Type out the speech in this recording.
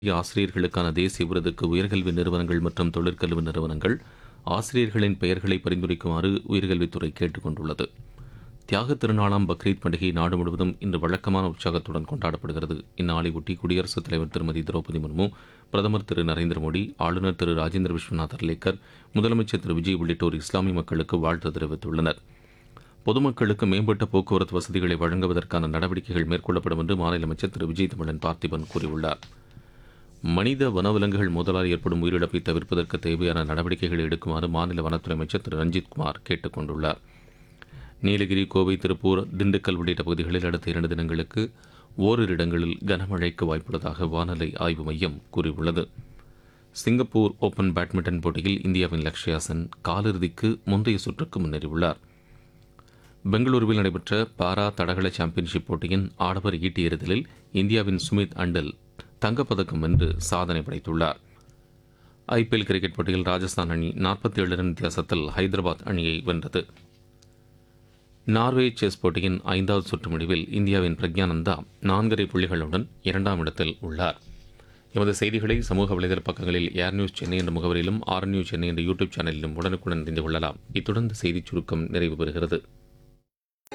ஆசிரியர்களுக்கான தேசிய விருதுக்கு உயர்கல்வி நிறுவனங்கள் மற்றும் தொழிற்கல்வி நிறுவனங்கள் ஆசிரியர்களின் பெயர்களை பரிந்துரைக்குமாறு உயர்கல்வித்துறை கேட்டுக் கொண்டுள்ளது. தியாக திருநாளாம் பக்ரீத் பண்டிகை நாடு முழுவதும் இன்று வழக்கமான உற்சாகத்துடன் கொண்டாடப்படுகிறது. இந்நாளையொட்டி குடியரசுத் தலைவர் திருமதி திரௌபதி முர்மு, பிரதமர் திரு நரேந்திர மோடி, ஆளுநர் திரு ராஜேந்திர விஸ்வநாத் அர்லேக்கர், முதலமைச்சர் திரு விஜய் உள்ளிட்டோர் இஸ்லாமிய மக்களுக்கு வாழ்த்து தெரிவித்துள்ளனர். பொதுமக்களுக்கு மேம்பட்ட போக்குவரத்து வசதிகளை வழங்குவதற்கான நடவடிக்கைகள் மேற்கொள்ளப்படும் என்று மாநில அமைச்சர் திரு விஜய் தமிழன் பார்த்திபன் கூறியுள்ளார். மனித வனவிலங்குகள் மோதலால் ஏற்படும் உயிரிழப்பை தவிர்ப்பதற்கு தேவையான நடவடிக்கைகளை எடுக்குமாறு மாநில வனத்துறை அமைச்சர் திரு ரஞ்சித்குமார் கேட்டுக் கொண்டுள்ளார். நீலகிரி, கோவை, திருப்பூர், திண்டுக்கல் உள்ளிட்ட பகுதிகளில் அடுத்த 2 தினங்களுக்கு ஓரிரு இடங்களில் கனமழைக்கு வாய்ப்புள்ளதாக வானிலை ஆய்வு மையம் கூறியுள்ளது. சிங்கப்பூர் ஓபன் பேட்மிண்டன் போட்டியில் இந்தியாவின் லக்ஷ்யா சென் காலிறுதிக்கு முந்தைய சுற்றுக்கு முன்னேறியுள்ளார். பெங்களூருவில் நடைபெற்ற பாரா தடகள சாம்பியன்ஷிப் போட்டியின் ஆடவர் ஈட்டி எறிதலில் இந்தியாவின் சுமித் அண்டல் தங்கப்பதக்கம் வென்று சாதனை படைத்துள்ளார். ஐபிஎல் கிரிக்கெட் போட்டியில் ராஜஸ்தான் அணி 47 ரன் வித்தியாசத்தில் ஹைதராபாத் அணியை வென்றது. நார்வே செஸ் போட்டியின் 5வது சுற்று முடிவில் இந்தியாவின் பிரக்ஞானந்தா 4 புள்ளிகளுடன் 2ஆம் இடத்தில் உள்ளார். எமது செய்திகளை சமூக வலைதள பக்கங்களில் ஏர் நியூஸ் சென்னை என்ற முகவரியிலும், ஆர் நியூஸ் சென்னை என்ற யூடியூப் சேனலிலும் உடனுக்குடன் அறிந்து கொள்ளலாம். இத்துடன் செய்திச் சுருக்கம் நிறைவு பெறுகிறது.